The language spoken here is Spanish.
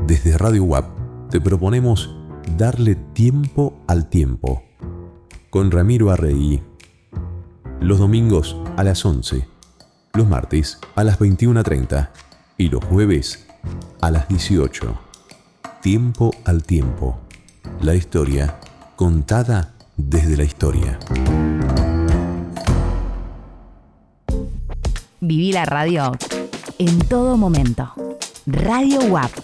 Desde Radio WAP te proponemos darle tiempo al tiempo. Con Ramiro Arregui. Los domingos a las 11, los martes a las 21:30 y los jueves a las 18. Tiempo al tiempo. La historia contada desde la historia. Viví la radio en todo momento. Radio WAP.